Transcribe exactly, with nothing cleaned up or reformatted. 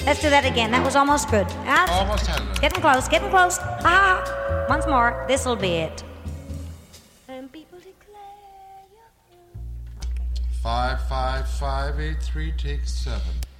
Let's do that again. That was almost good. That's Almost had it. getting close, getting close. Ha! Once more. This'll be it. And people declare you. Five, five, five, eight, three, take seven.